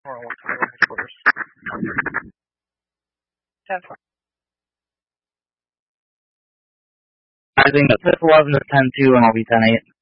Hold on, what's headquarters? 10-4. I think that's 11 to 10-2, and I'll be 10-8.